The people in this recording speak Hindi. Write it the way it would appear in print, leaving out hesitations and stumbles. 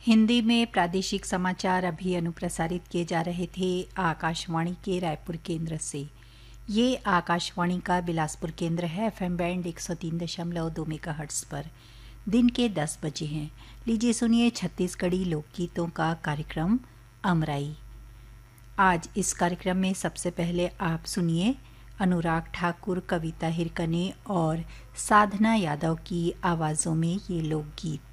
हिंदी में प्रादेशिक समाचार अभी अनुप्रसारित किए जा रहे थे आकाशवाणी के रायपुर केंद्र से। ये आकाशवाणी का बिलासपुर केंद्र है। एफएम बैंड 103.2 मेगाहर्ट्ज पर दिन के 10 बजे हैं। लीजिए सुनिए छत्तीसगढ़ी लोकगीतों का कार्यक्रम अमराई। आज इस कार्यक्रम में सबसे पहले आप सुनिए अनुराग ठाकुर, कविता हिरकने और साधना यादव की आवाज़ों में ये लोकगीत।